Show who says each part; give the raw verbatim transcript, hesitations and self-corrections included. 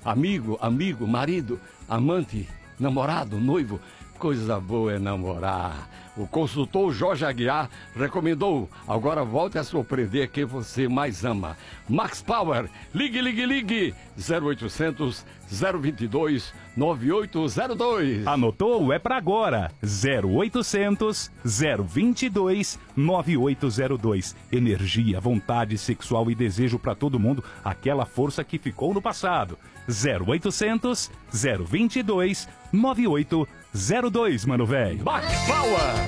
Speaker 1: amigo, amigo, marido, amante, namorado, noivo. Coisa boa é namorar. O consultor Jorge Aguiar recomendou. Agora volte a surpreender quem você mais ama. Max Power, ligue, ligue, ligue. zero oitocentos, zero vinte e dois, nove oito zero dois.
Speaker 2: Anotou? É pra agora. zero oitocentos, zero vinte e dois, nove oito zero dois. Energia, vontade sexual e desejo pra todo mundo. Aquela força que ficou no passado. zero oitocentos, zero vinte e dois, nove oito zero dois, mano velho.
Speaker 1: Max Power.